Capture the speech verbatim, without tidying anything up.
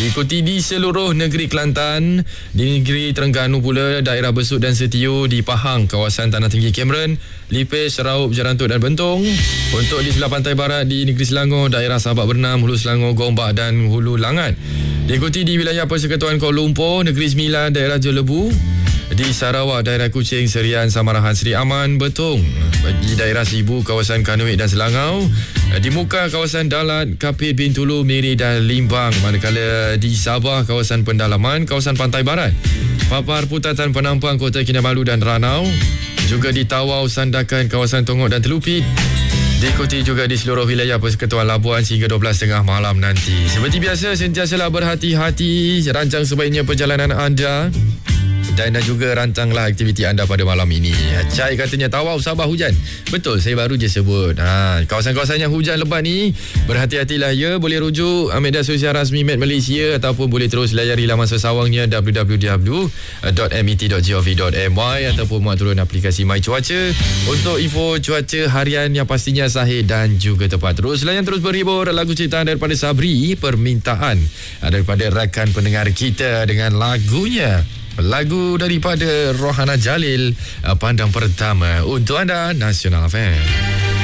Diikuti di seluruh negeri Kelantan. Di negeri Terengganu pula, daerah Besut dan Setiu. Di Pahang, kawasan Tanah Tinggi Cameron, Lipis, Seraup, Jerantuk dan Bentong. Untuk di sebelah pantai barat di negeri Selangor, daerah Sabak Bernam, Hulu Selangor, Gombak dan Hulu Langat. Diikuti di wilayah Persekutuan Kuala Lumpur, Negeri Sembilan, daerah Jelebu. Di Sarawak, daerah Kuching, Serian, Samarahan, Seri Aman, Betong. Di daerah Sibu, kawasan Kanuik dan Selangau. Di Muka, kawasan Dalat, Kapit, Bintulu, Miri dan Limbang. Manakala di Sabah, kawasan Pendalaman, kawasan Pantai Barat, Papar, Putatan, Penampang, Kota Kinabalu dan Ranau. Juga di Tawau, Sandakan, kawasan Tongok dan Telupit. Diikuti juga di seluruh wilayah Persekutuan Labuan sehingga dua belas tiga puluh malam nanti. Seperti biasa, sentiasalah berhati-hati, rancang sebaiknya perjalanan anda dan juga rancanglah aktiviti anda pada malam ini. Cai katanya Tawau Sabah hujan. Betul, saya baru je sebut. Ha, kawasan-kawasan yang hujan lebat ni, berhati-hatilah ya. Boleh rujuk media sosial rasmi Met Malaysia ataupun boleh terus layari laman sesawangnya w w w dot m e t dot gov dot m y ataupun muat turun aplikasi My Cuaca untuk info cuaca harian yang pastinya sahih dan juga tepat. Terus layan, terus berhibur. Lagu ciptaan daripada Sabri, permintaan daripada rakan pendengar kita dengan lagunya. Lagu daripada Rohana Jalil, Pandang Pertama untuk anda, Nasional F M.